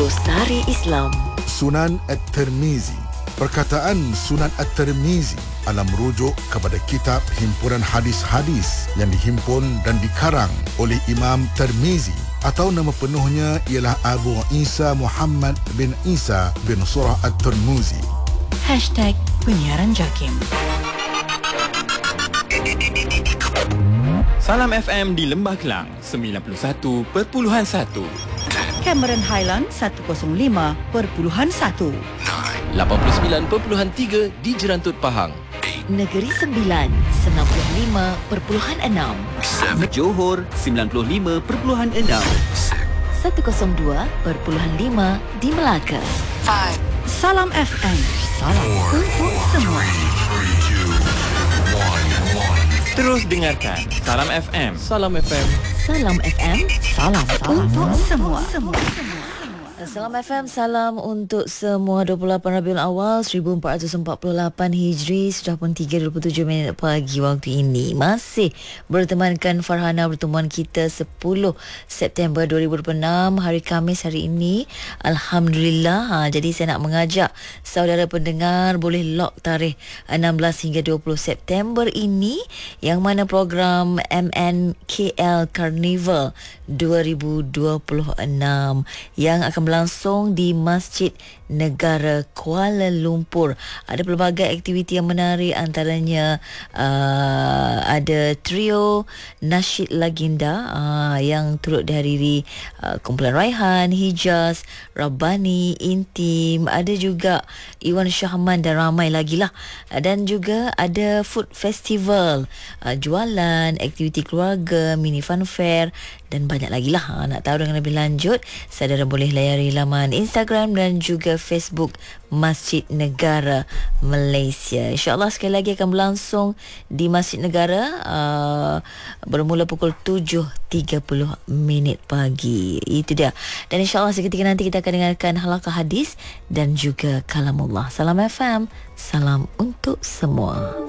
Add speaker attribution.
Speaker 1: Glosari Islam.
Speaker 2: Sunan At-Tirmizi. Perkataan Sunan At-Tirmizi adalah merujuk kepada kitab himpunan hadis-hadis yang dihimpun dan dikarang oleh Imam Tirmizi, atau nama penuhnya ialah Abu Isa Muhammad bin Isa bin Surah At-Tirmizi.
Speaker 1: #Penyiaran Jakim.
Speaker 3: Salam FM di Lembah Kelang 91.1.
Speaker 4: Cameron Highland 105.1.
Speaker 5: 89.3 di Jerantut Pahang.
Speaker 1: Negeri Sembilan 95.6.
Speaker 5: Johor 95.6.
Speaker 1: 102.5 di Melaka.
Speaker 4: Salam FM. Salam untuk semua.
Speaker 3: Terus dengarkan Salam FM.
Speaker 5: Salam FM.
Speaker 1: Salam FM.
Speaker 4: Salam untuk semua.
Speaker 1: Salam FM, salam untuk semua. 28 Rabiul Awal 1448 Hijri, sudah pun 3.27 minit pagi waktu ini. Masih bertemankan Farhana, pertemuan kita 10 September 2026, hari Khamis hari ini. Alhamdulillah. Jadi saya nak mengajak saudara pendengar boleh lock tarikh 16 hingga 20 September ini, yang mana program MNKL Carnival 2026 yang akan berlangsung di Masjid Negara Kuala Lumpur. Ada pelbagai aktiviti yang menarik, antaranya ada trio nasyid legenda yang turut dihadiri kumpulan Raihan, Hijaz, Rabbani, Intim, ada juga Iwan Syahman dan ramai lagi lah. Dan juga ada food festival, jualan, aktiviti keluarga, mini fun fair dan banyak lagi lah. Nak tahu dengan lebih lanjut, saudara boleh layari laman Instagram dan juga Facebook Masjid Negara Malaysia. InsyaAllah sekali lagi akan berlangsung di Masjid Negara bermula pukul 7.30 pagi. Itu dia. Dan insyaAllah seketika nanti kita akan dengarkan halaqah hadis dan juga kalamullah. Salam FM, salam untuk semua.